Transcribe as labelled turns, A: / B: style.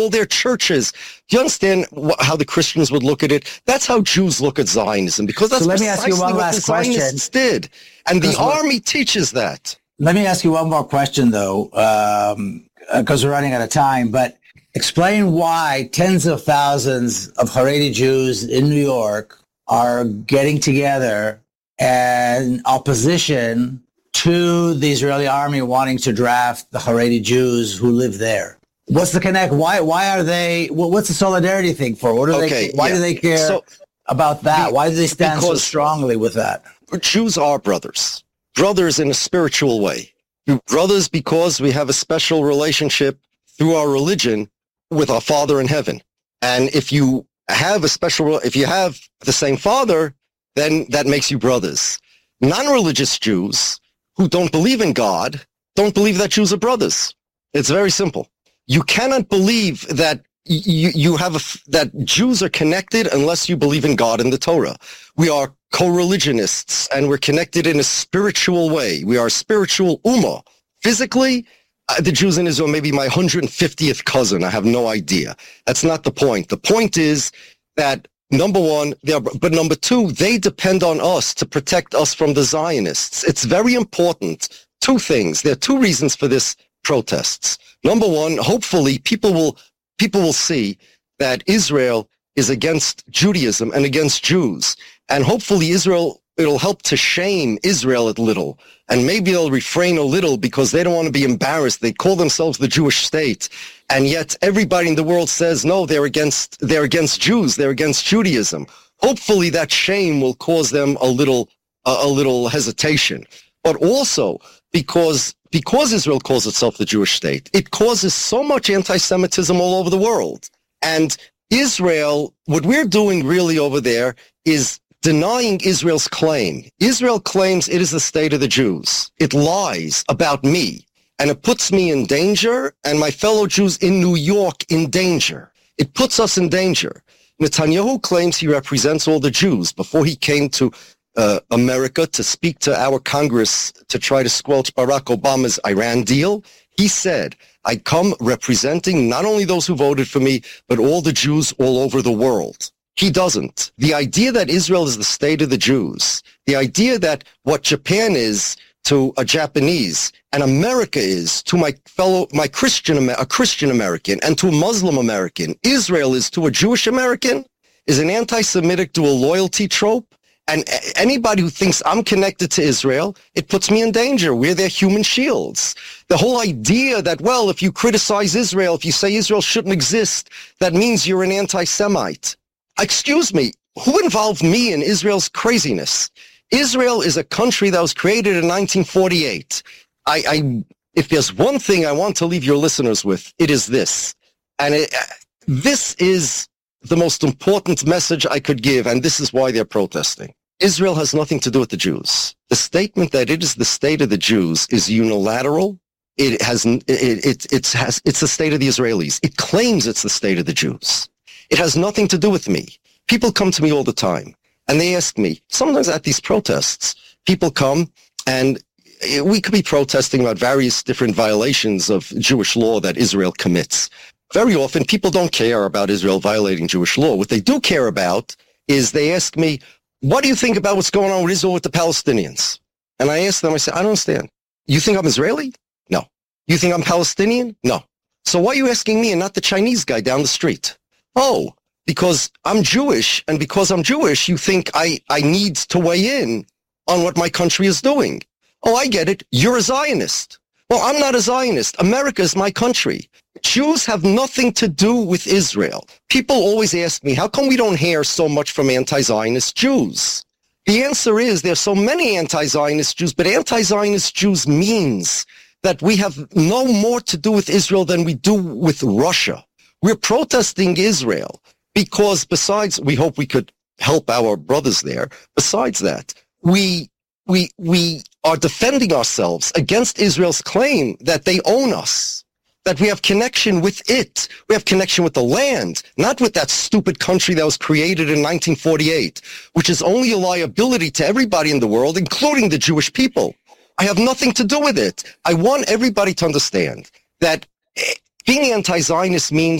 A: their churches. Do you understand how the Christians would look at it? That's how Jews look at Zionism, because that's precisely what the Zionists did. And the army teaches that.
B: Let me ask you one more question, though, because we're running out of time. But explain why tens of thousands of Haredi Jews in New York are getting together in opposition to the Israeli army wanting to draft the Haredi Jews who live there. What's the connect? Why are they? What's the solidarity thing for? What do they? Why do they care about that? Why do they stand so strongly with that?
A: Jews are brothers. Brothers in a spiritual way. Brothers because we have a special relationship through our religion with our Father in heaven. And if you have if you have the same Father, then that makes you brothers. Non-religious Jews who don't believe in God don't believe that Jews are brothers. It's very simple. You cannot believe that that Jews are connected unless you believe in God and the Torah. We are co-religionists, and we're connected in a spiritual way. We are a spiritual ummah. Physically, the Jews in Israel may be my 150th cousin. I have no idea. That's not the point. The point is that, number one, but number two, they depend on us to protect us from the Zionists. It's very important. Two things. There are two reasons for this protests. Number one, hopefully people will see that Israel is against Judaism and against Jews. And hopefully it'll help to shame Israel a little. And maybe they'll refrain a little because they don't want to be embarrassed. They call themselves the Jewish state. And yet everybody in the world says, no, they're against Jews. They're against Judaism. Hopefully that shame will cause them a little hesitation. But also because Israel calls itself the Jewish state, it causes so much anti-Semitism all over the world. And Israel, what we're doing really over there is denying Israel's claim. Israel claims it is the state of the Jews. It lies about me, and it puts me in danger and my fellow Jews in New York in danger. It puts us in danger. Netanyahu claims he represents all the Jews. Before he came to America to speak to our Congress to try to squelch Barack Obama's Iran deal, he said, I come representing not only those who voted for me, but all the Jews all over the world. He doesn't. The idea that Israel is the state of the Jews, the idea that what Japan is to a Japanese and America is to a Christian American and to a Muslim American, Israel is to a Jewish American, is an anti-Semitic dual loyalty trope. And anybody who thinks I'm connected to Israel, it puts me in danger. We're their human shields. The whole idea that, well, if you criticize Israel, if you say Israel shouldn't exist, that means you're an anti-Semite. Excuse me, who involved me in Israel's craziness? Israel is a country that was created in 1948. If there's one thing I want to leave your listeners with, it is this. And this is the most important message I could give, and this is why they're protesting. Israel has nothing to do with the Jews. The statement that it is the state of the Jews is unilateral. It's the state of the Israelis. It claims it's the state of the Jews. It has nothing to do with me. People come to me all the time, and they ask me, sometimes at these protests, people come, and we could be protesting about various different violations of Jewish law that Israel commits. Very often, people don't care about Israel violating Jewish law. What they do care about is they ask me, what do you think about what's going on with Israel with the Palestinians? And I ask them, I say, I don't understand. You think I'm Israeli? No. You think I'm Palestinian? No. So why are you asking me and not the Chinese guy down the street? Oh, because I'm Jewish, and because I'm Jewish, you think I need to weigh in on what my country is doing. Oh, I get it. You're a Zionist. Well, I'm not a Zionist. America is my country. Jews have nothing to do with Israel. People always ask me, how come we don't hear so much from anti-Zionist Jews? The answer is there's so many anti-Zionist Jews, but anti-Zionist Jews means that we have no more to do with Israel than we do with Russia. We're protesting Israel because besides, we hope we could help our brothers there. Besides that, we are defending ourselves against Israel's claim that they own us, that we have connection with it. We have connection with the land, not with that stupid country that was created in 1948, which is only a liability to everybody in the world, including the Jewish people. I have nothing to do with it. I want everybody to understand that being anti-Zionist means